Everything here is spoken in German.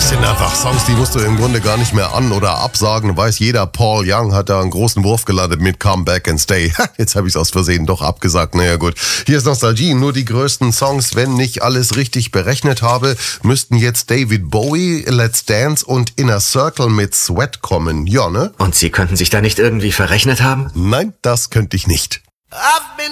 Das sind einfach Songs, die musst du im Grunde gar nicht mehr an- oder absagen. Weiß jeder, Paul Young hat da einen großen Wurf gelandet mit Come Back and Stay. Jetzt habe ich es aus Versehen doch abgesagt. Naja gut, hier ist Nostalgie. Nur die größten Songs, wenn nicht alles richtig berechnet habe, müssten jetzt David Bowie, Let's Dance und Inner Circle mit Sweat kommen. Ja, ne? Und Sie könnten sich da nicht irgendwie verrechnet haben? Nein, das könnte ich nicht. I've been